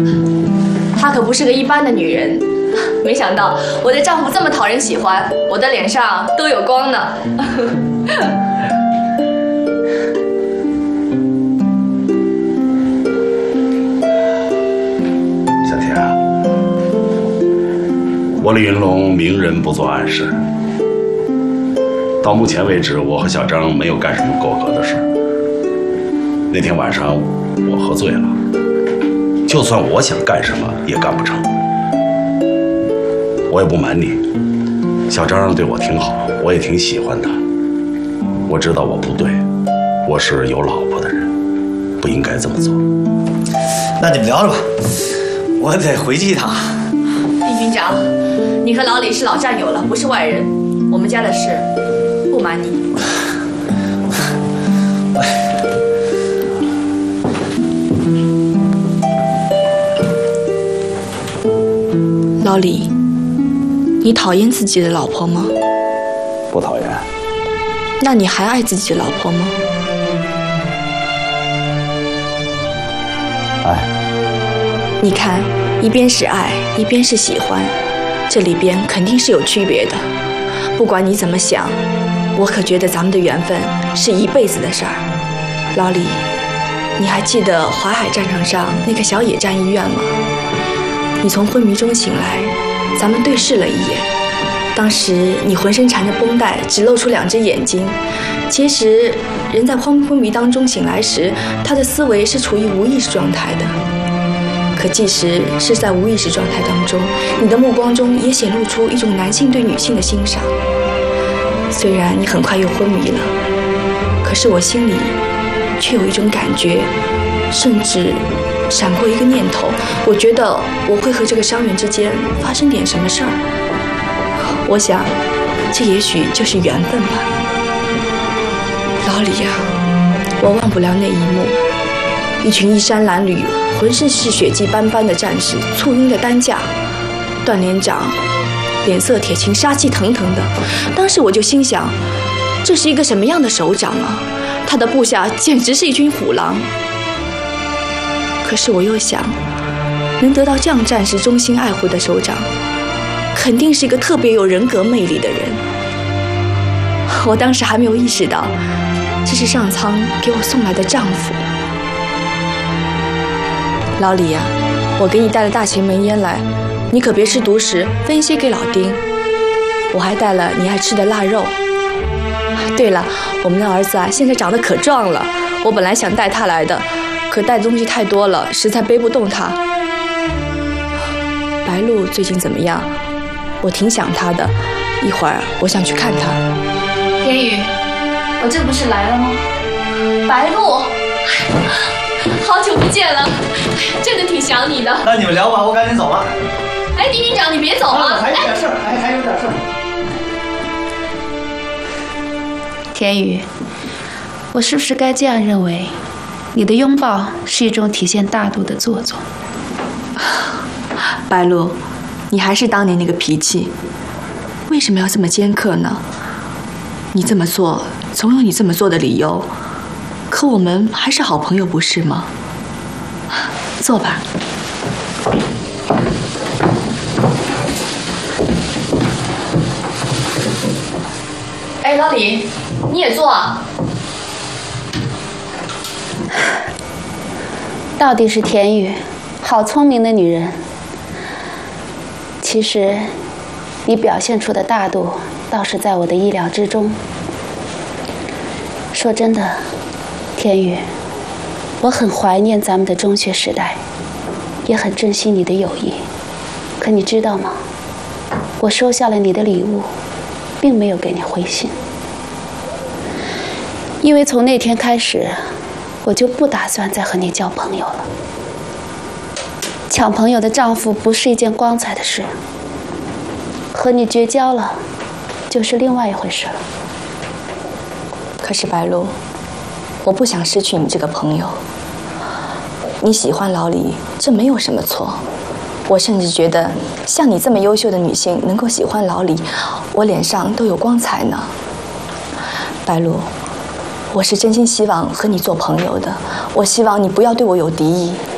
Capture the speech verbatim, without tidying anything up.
她可不是个一般的女人。没想到我的丈夫这么讨人喜欢，我的脸上都有光呢。 小天啊，我李云龙明人不做暗事。到目前为止，我和小张没有干什么过格的事。那天晚上我喝醉了，就算我想干什么也干不成。我也不瞒你，小张对我挺好，我也挺喜欢他。我知道我不对，我是有老婆的人，不应该这么做。 那你们聊着吧，我得回去一趟。 丁军长，你和老李是老战友了，不是外人。我们家的事不瞒你。老李，你讨厌自己的老婆吗？ 不讨厌。 那你还爱自己的老婆吗？ 爱。 你看，一边是爱，一边是喜欢，这里边肯定是有区别的。不管你怎么想，我可觉得咱们的缘分是一辈子的事儿。老李，你还记得淮海战场上那个小野战医院吗？你从昏迷中醒来，咱们对视了一眼。当时你浑身缠着绷带，只露出两只眼睛。其实人在昏昏迷当中醒来时，他的思维是处于无意识状态的。可即使是在无意识状态当中，你的目光中也显露出一种男性对女性的欣赏。虽然你很快又昏迷了，可是我心里却有一种感觉，甚至闪过一个念头，我觉得我会和这个伤员之间发生点什么事儿。我想，这也许就是缘分吧。老李呀，我忘不了那一幕，一群衣衫褴褛、浑身是血迹斑斑的战士簇拥着担架，段连长脸色铁青，杀气腾腾的。当时我就心想，这是一个什么样的首长啊？他的部下简直是一群虎狼。可是我又想，能得到这样战士衷心爱护的首长，肯定是一个特别有人格魅力的人。我当时还没有意识到，这是上苍给我送来的丈夫。老李呀、啊，我给你带了大前门烟来，你可别吃独食，分些给老丁。我还带了你爱吃的腊肉。对了，我们的儿子啊，现在长得可壮了，我本来想带他来的，可带的东西太多了，实在背不动他。白露最近怎么样？我挺想她的，一会儿我想去看她。天宇，我这不是来了吗？白露，好久不见了，真的挺想你的。 那你们聊吧，我赶紧走了。 哎，丁军长，你别走啊！ 还有点事儿，还还有点事儿。 天宇，我是不是该这样认为？你的拥抱是一种体现大度的做作。 白露，你还是当年那个脾气，为什么要这么尖刻呢？你这么做总有你这么做的理由，可我们还是好朋友，不是吗？坐吧。哎，老李，你也坐啊。 到底是田雨，好聪明的女人。其实，你表现出的大度，倒是在我的意料之中。说真的，田雨，我很怀念咱们的中学时代，也很珍惜你的友谊。可你知道吗？我收下了你的礼物，并没有给你回信，因为从那天开始，我就不打算再和你交朋友了。抢朋友的丈夫不是一件光彩的事，和你绝交了，就是另外一回事了。 可是白露，我不想失去你这个朋友。你喜欢老李，这没有什么错。我甚至觉得，像你这么优秀的女性能够喜欢老李，我脸上都有光彩呢。白露，我是真心希望和你做朋友的，我希望你不要对我有敌意。